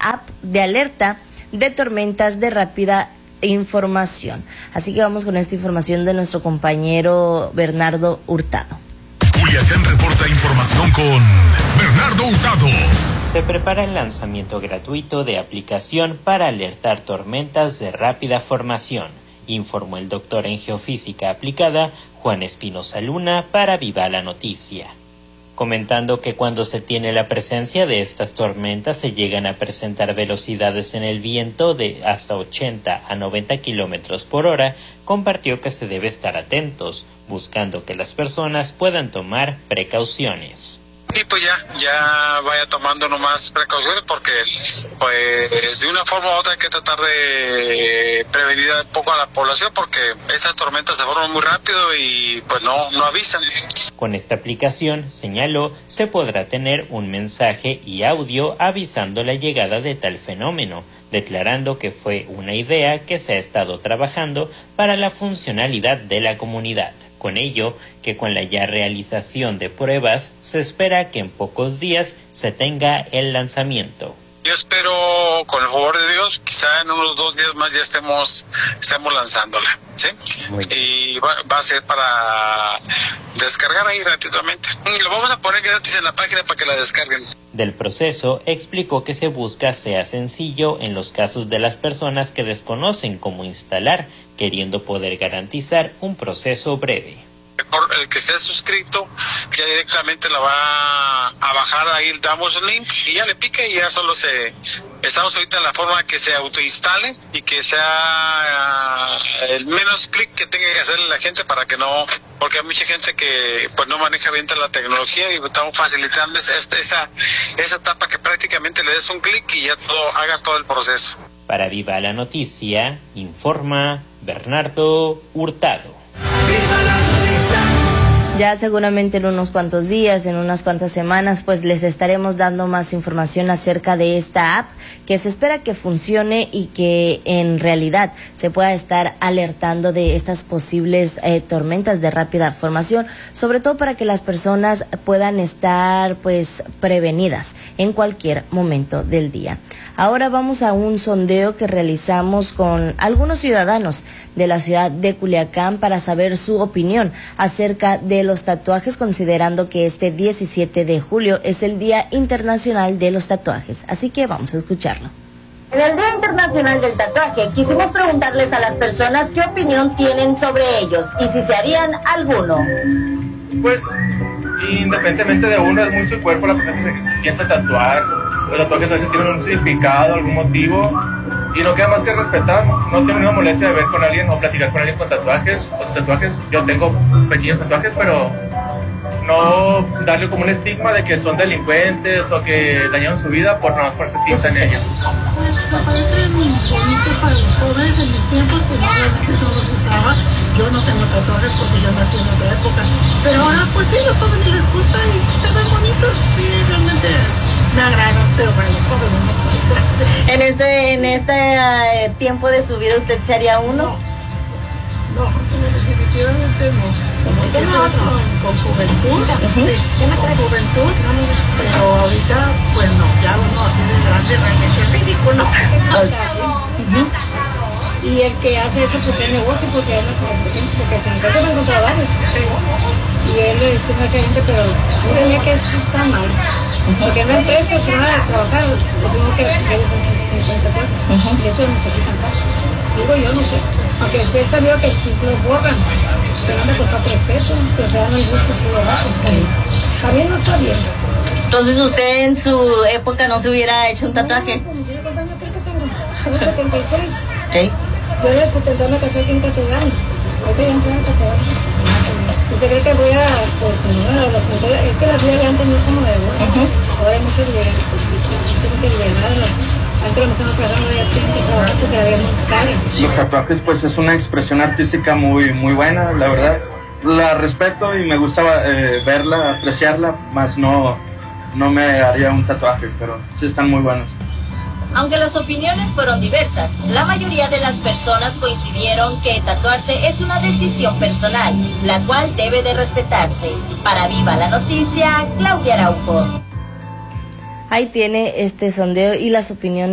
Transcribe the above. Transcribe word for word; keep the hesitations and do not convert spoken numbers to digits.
app de alerta de tormentas de rápida información. Así que vamos con esta información de nuestro compañero Bernardo Hurtado. Culiacán reporta información con Bernardo Hurtado. Se prepara el lanzamiento gratuito de aplicación para alertar tormentas de rápida formación, informó el doctor en geofísica aplicada Juan Espinosa Luna para Viva la Noticia, comentando que cuando se tiene la presencia de estas tormentas se llegan a presentar velocidades en el viento de hasta ochenta a noventa kilómetros por hora. Compartió que se debe estar atentos, buscando que las personas puedan tomar precauciones. Y pues ya, ya vaya tomando nomás precauciones porque pues de una forma u otra hay que tratar de prevenir un poco a la población porque estas tormentas se forman muy rápido y pues no, no avisan. Con esta aplicación, señaló, se podrá tener un mensaje y audio avisando la llegada de tal fenómeno, declarando que fue una idea que se ha estado trabajando para la funcionalidad de la comunidad. Con ello, que con la ya realización de pruebas, se espera que en pocos días se tenga el lanzamiento. Yo espero, con el favor de Dios, quizá en unos dos días más ya estemos, estemos lanzándola, ¿sí? Y va, va a ser para descargar ahí gratuitamente. Y lo vamos a poner gratis en la página para que la descarguen. Del proceso, explicó que se busca sea sencillo en los casos de las personas que desconocen cómo instalar, queriendo poder garantizar un proceso breve. El que esté suscrito ya directamente la va a bajar, ahí damos el link y ya le pica y ya solo se... Estamos ahorita en la forma que se autoinstale y que sea el menos clic que tenga que hacer la gente para que no... Porque hay mucha gente que pues no maneja bien la tecnología y estamos facilitando esa, esa, esa etapa que prácticamente le des un clic y ya todo, haga todo el proceso. Para Viva la Noticia, informa Bernardo Hurtado. ¡Viva la noticia! Ya seguramente en unos cuantos días, en unas cuantas semanas, pues les estaremos dando más información acerca de esta app que se espera que funcione y que en realidad se pueda estar alertando de estas posibles eh, tormentas de rápida formación, sobre todo para que las personas puedan estar pues prevenidas en cualquier momento del día. Ahora vamos a un sondeo que realizamos con algunos ciudadanos de la ciudad de Culiacán para saber su opinión acerca de los tatuajes, considerando que este diecisiete de julio es el Día Internacional de los Tatuajes. Así que vamos a escucharlo. En el Día Internacional del Tatuaje quisimos preguntarles a las personas qué opinión tienen sobre ellos y si se harían alguno. Pues, independientemente de uno, es muy su cuerpo la persona que se piensa tatuar. Los tatuajes a veces tienen un significado, algún motivo, y no queda más que respetar. No tengo ninguna molestia de ver con alguien o platicar con alguien con tatuajes o sin tatuajes. Yo tengo pequeños tatuajes, pero no darle como un estigma de que son delincuentes o que dañaron su vida por nada más por sentirse en ellos. Pues me parecen bonitos para los jóvenes. En mis tiempos pues realmente solo se usaba. Yo no tengo tatuajes porque yo nací en otra época, pero ahora pues sí, los jóvenes les gusta y se ven bonitos y realmente me agradan, pero para los jóvenes no puede ser. En este, en este uh, tiempo de su vida, ¿usted se haría uno? No, no, definitivamente no. Eso es con, con juventud, sí, con juventud, pero ahorita pues no, ya uno así de grande realmente es ridículo. Uh-huh. Y el que hace eso pues es negocio porque él porque se nos ha encontrado varios. Y él es un gerente, pero no sabía que eso está mal. Porque en una empresa se van a trabajar, lo primero que realizan sus contratos. Uh-huh. Y eso no se quita en paz. Digo yo, no sé. Aunque sí he sabido que si lo borran, pero han de costar tres pesos, pero se dan el gusto si lo hacen. A mí no está bien. Entonces usted en su época no se hubiera hecho un tatuaje. No, como si yo cuántos años creo que tengo. Tengo setenta y seis. ¿Sí? Yo en el setenta me casé aquí en Catedral. Ahorita ya entré en Catedral. ¿Usted cree que voy a...? Pues, no, es que la vida de antes no es como la de ahora. Uh-huh. Ahora hay mucha libertad. Mucha libertad. Antes la mujer no trabajaba, ya tiene que trabajar porque la vida es muy cara. Los tatuajes pues es una expresión artística muy, muy buena, la verdad. La respeto y me gusta eh, verla, apreciarla, más no, no me haría un tatuaje, pero sí están muy buenos. Aunque las opiniones fueron diversas, la mayoría de las personas coincidieron que tatuarse es una decisión personal, la cual debe de respetarse. Para Viva la Noticia, Claudia Araujo. Ahí tiene este sondeo y las opiniones